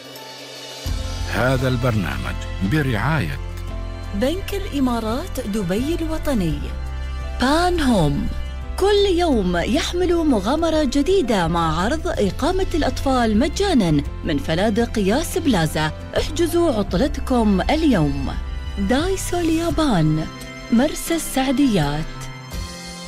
هذا البرنامج برعاية بنك الإمارات دبي الوطني، بان هوم، كل يوم يحمل مغامرة جديدة مع عرض إقامة الأطفال مجاناً من فنادق ياس بلازا. احجزوا عطلتكم اليوم. دايسو اليابان، مرسى السعديات.